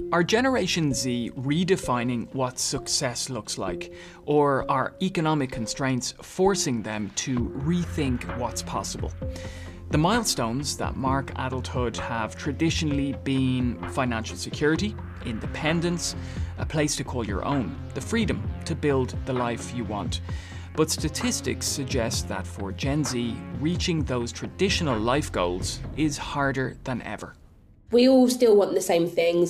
Are Generation Z redefining what success looks like, or are economic constraints forcing them to rethink what's possible? The milestones that mark adulthood have traditionally been financial security, independence, a place to call your own, the freedom to build the life you want. But statistics suggest that for Gen Z, reaching those traditional life goals is harder than ever. We all still want the same things.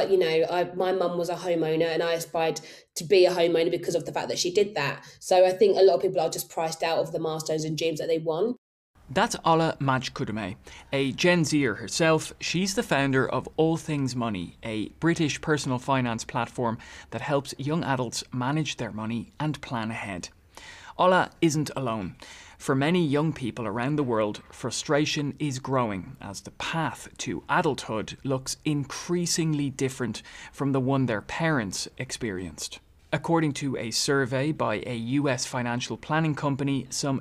My mum was a homeowner and I aspired to be a homeowner because of the fact that she did that. So I think a lot of people are just priced out of the milestones and dreams that they want. That's Ola Majkudume, a Gen Zer herself. She's the founder of All Things Money, a British personal finance platform that helps young adults manage their money and plan ahead. Ola isn't alone. For many young people around the world, frustration is growing as the path to adulthood looks increasingly different from the one their parents experienced. According to a survey by a US financial planning company, some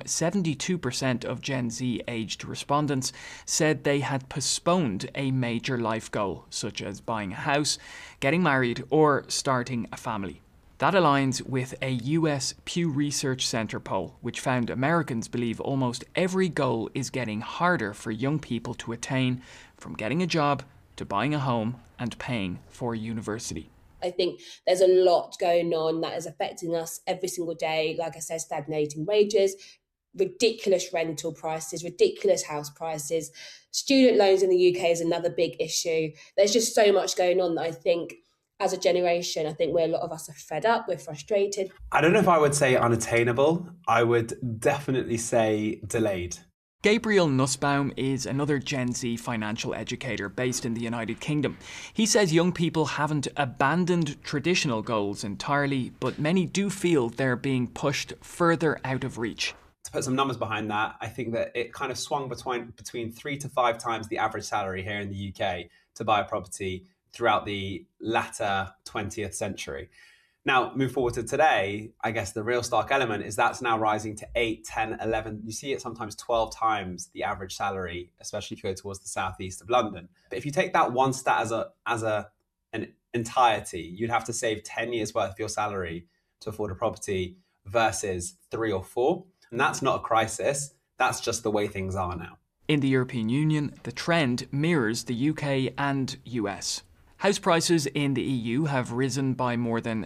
72% of Gen Z-aged respondents said they had postponed a major life goal, such as buying a house, getting married, or starting a family. That aligns with a US Pew Research Center poll, which found Americans believe almost every goal is getting harder for young people to attain, from getting a job to buying a home and paying for university. I think there's a lot going on that is affecting us every single day. Like I said, stagnating wages, ridiculous rental prices, ridiculous house prices. Student loans in the UK is another big issue. There's just so much going on that I think as a generation, I think a lot of us are fed up, we're frustrated. I don't know if I would say unattainable. I would definitely say delayed. Gabriel Nussbaum is another Gen Z financial educator based in the United Kingdom. He says young people haven't abandoned traditional goals entirely, but many do feel they're being pushed further out of reach. To put some numbers behind that, I think that it kind of swung between 3 to 5 times the average salary here in the UK to buy a property throughout the latter 20th century. Now, move forward to today, I guess the real stark element is that's now rising to 8, 10, 11, you see it sometimes 12 times the average salary, especially if you go towards the southeast of London. But if you take that one stat as an entirety, you'd have to save 10 years worth of your salary to afford a property versus 3 or 4. And that's not a crisis, that's just the way things are now. In the European Union, the trend mirrors the UK and US. House prices in the EU have risen by more than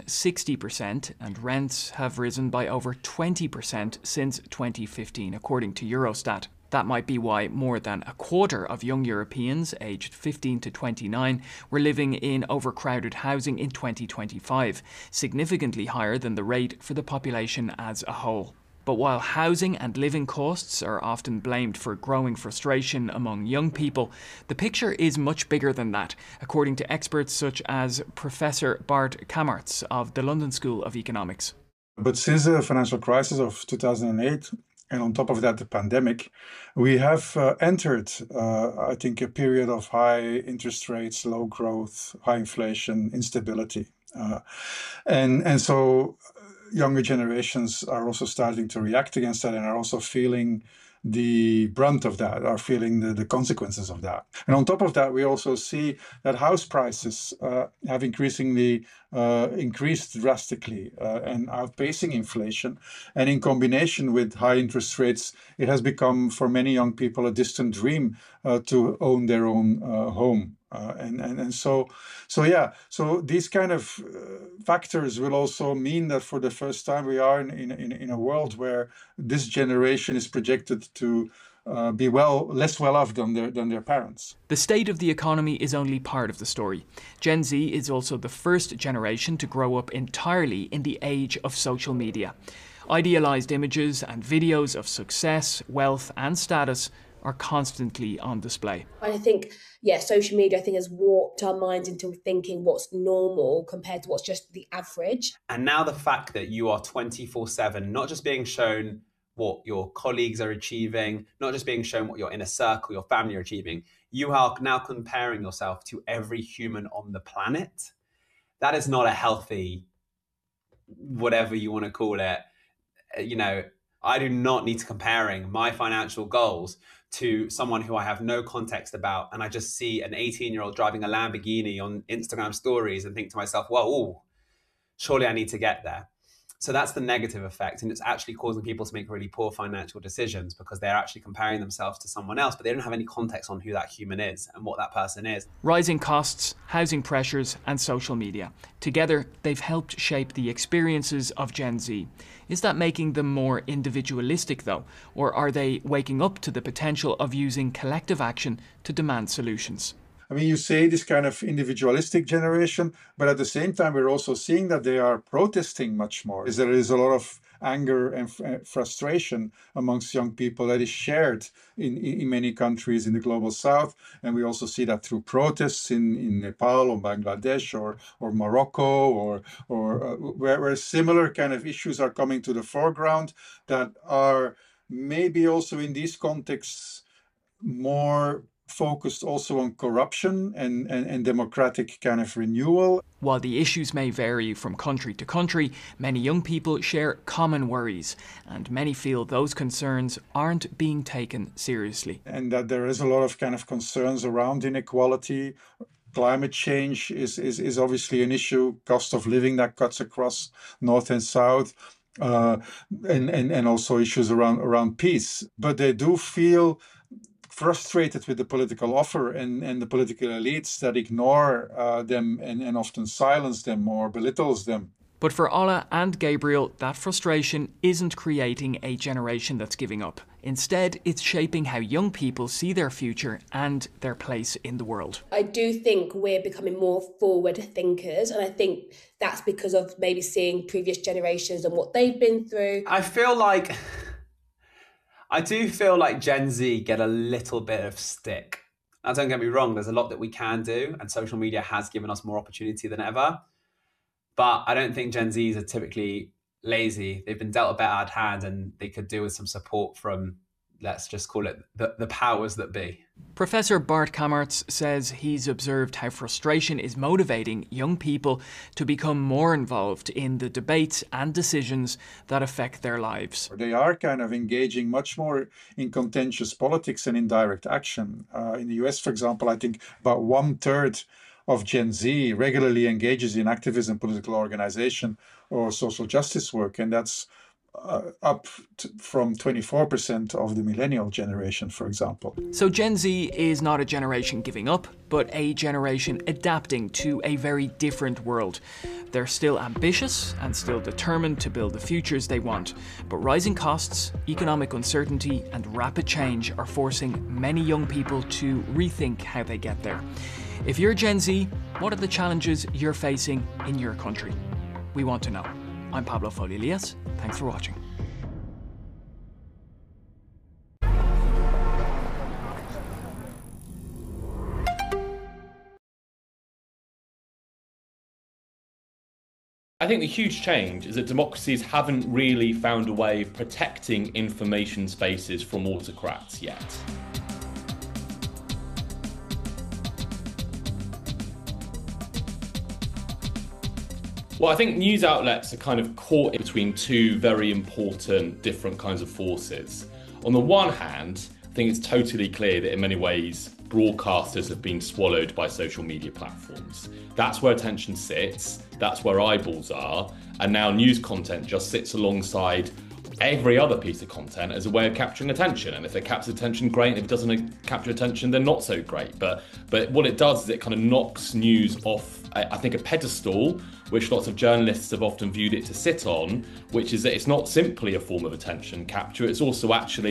60% and rents have risen by over 20% since 2015, according to Eurostat. That might be why more than a quarter of young Europeans aged 15 to 29 were living in overcrowded housing in 2025, significantly higher than the rate for the population as a whole. But while housing and living costs are often blamed for growing frustration among young people, the picture is much bigger than that, according to experts such as Professor Bart Kamartz of the London School of Economics. But since the financial crisis of 2008, and on top of that, the pandemic, we have entered, I think, a period of high interest rates, low growth, high inflation, instability. And so younger generations are also starting to react against that and are also feeling the brunt of that, are feeling the consequences of that. And on top of that, we also see that house prices have increasingly increased drastically and outpacing inflation. And in combination with high interest rates, it has become for many young people a distant dream to own their own home. So these kind of factors will also mean that for the first time we are in a world where this generation is projected to be less well off than their parents. The state of the economy is only part of the story. Gen Z is also the first generation to grow up entirely in the age of social media. Idealized images and videos of success, wealth and status are constantly on display. And I think, social media, I think, has warped our minds into thinking what's normal compared to what's just the average. And now the fact that you are 24/7, not just being shown what your colleagues are achieving, not just being shown what your inner circle, your family are achieving, you are now comparing yourself to every human on the planet. That is not a healthy, whatever you want to call it. I do not need to comparing my financial goals to someone who I have no context about, and I just see an 18-year-old driving a Lamborghini on Instagram stories and think to myself, well, ooh, surely I need to get there. So that's the negative effect. And it's actually causing people to make really poor financial decisions because they're actually comparing themselves to someone else, but they don't have any context on who that human is and what that person is. Rising costs, housing pressures, and social media. Together, they've helped shape the experiences of Gen Z. Is that making them more individualistic, though? Or are they waking up to the potential of using collective action to demand solutions? I mean, you say this kind of individualistic generation, but at the same time, we're also seeing that they are protesting much more. There is a lot of anger and frustration amongst young people that is shared in many countries in the global south. And we also see that through protests in Nepal or Bangladesh or Morocco or where similar kind of issues are coming to the foreground that are maybe also in these contexts more focused also on corruption and democratic kind of renewal. While the issues may vary from country to country, many young people share common worries, and many feel those concerns aren't being taken seriously. And that there is a lot of kind of concerns around inequality. Climate change is obviously an issue, cost of living that cuts across north and south, and also issues around peace. But they do feel frustrated with the political offer and the political elites that ignore them and often silence them or belittles them. But for Ola and Gabriel, that frustration isn't creating a generation that's giving up. Instead, it's shaping how young people see their future and their place in the world. I do think we're becoming more forward thinkers, and I think that's because of maybe seeing previous generations and what they've been through. I do feel like Gen Z get a little bit of stick. Now, don't get me wrong, there's a lot that we can do, and social media has given us more opportunity than ever. But I don't think Gen Zs are typically lazy. They've been dealt a bad hand, and they could do with some support from, let's just call it, the powers that be. Professor Bart Kamertz says he's observed how frustration is motivating young people to become more involved in the debates and decisions that affect their lives. They are kind of engaging much more in contentious politics and in direct action. In the US, for example, I think about 1/3 of Gen Z regularly engages in activism, political organization, or social justice work, and that's up from 24% of the millennial generation, for example. So Gen Z is not a generation giving up, but a generation adapting to a very different world. They're still ambitious and still determined to build the futures they want, but rising costs, economic uncertainty, and rapid change are forcing many young people to rethink how they get there. If you're Gen Z, what are the challenges you're facing in your country? We want to know. I'm Pablo Foley-Elias. Thanks for watching. I think the huge change is that democracies haven't really found a way of protecting information spaces from autocrats yet. Well, I think news outlets are kind of caught between two very important different kinds of forces. On the one hand, I think it's totally clear that in many ways, broadcasters have been swallowed by social media platforms. That's where attention sits, that's where eyeballs are, and now news content just sits alongside every other piece of content as a way of capturing attention. And if it captures attention, great. And if it doesn't capture attention, then not so great. But what it does is it kind of knocks news off, I think, a pedestal, which lots of journalists have often viewed it to sit on, which is that it's not simply a form of attention capture, it's also actually